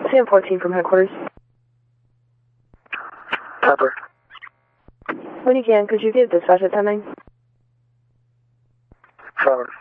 Sam 14 from headquarters. Pepper. When you can, could you get dispatch at 10-9? Forward.